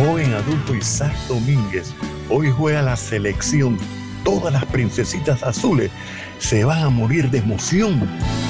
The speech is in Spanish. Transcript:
joven adulto Isaac Domínguez hoy juega la selección, todas las princesitas azules se van a morir de emoción.